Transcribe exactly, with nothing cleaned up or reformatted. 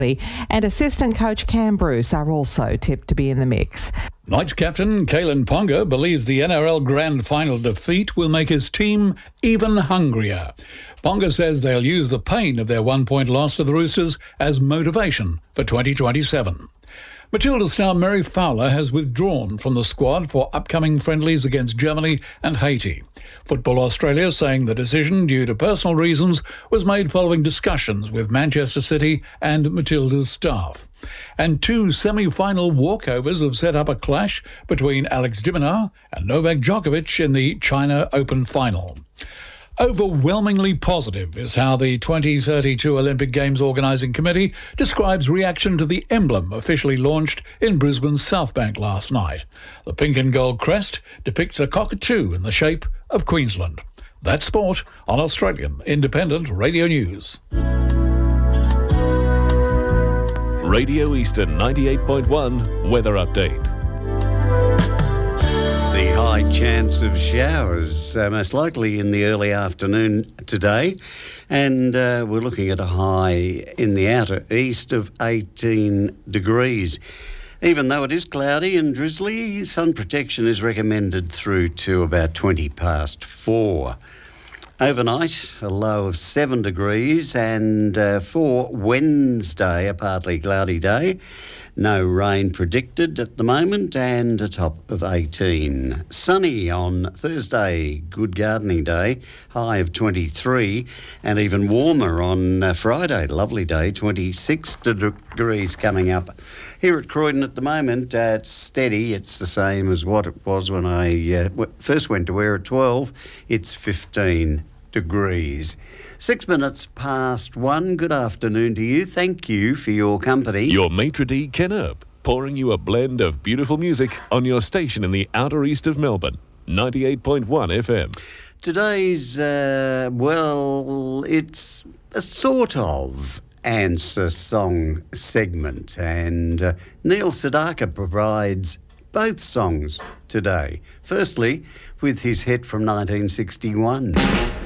and assistant coach Cam Bruce are also tipped to be in the mix. Knights captain Kalen Ponga believes the N R L Grand Final defeat will make his team even hungrier. Ponga says they'll use the pain of their one-point loss to the Roosters as motivation for twenty twenty-seven. Matilda star Mary Fowler has withdrawn from the squad for upcoming friendlies against Germany and Haiti. Football Australia saying the decision, due to personal reasons, was made following discussions with Manchester City and Matilda's staff. And two semi-final walkovers have set up a clash between Alex de Minaur and Novak Djokovic in the China Open final. Overwhelmingly positive is how the twenty thirty-two Olympic Games Organising Committee describes reaction to the emblem officially launched in Brisbane's South Bank last night. The pink and gold crest depicts a cockatoo in the shape of Queensland. That's sport on Australian Independent Radio News. Radio Eastern ninety-eight point one Weather Update. The high chance of showers, uh, most likely in the early afternoon today, and uh, we're looking at a high in the outer east of eighteen degrees. Even though it is cloudy and drizzly, sun protection is recommended through to about twenty past four. Overnight, a low of seven degrees, and uh, for Wednesday, a partly cloudy day. No rain predicted at the moment, and a top of eighteen. Sunny on Thursday, good gardening day, high of twenty-three, and even warmer on uh, Friday, lovely day, twenty-six degrees coming up. Here at Croydon at the moment, uh, it's steady. It's the same as what it was when I uh, w- first went to wear at twelve. It's fifteen degrees. Six minutes past one. Good afternoon to you. Thank you for your company. Your maitre d' Ken Earp, pouring you a blend of beautiful music on your station in the outer east of Melbourne, ninety-eight point one F M. Today's, uh, well, it's a sort of answer song segment, and uh, Neil Sedaka provides both songs today. Firstly, with his hit from nineteen sixty-one.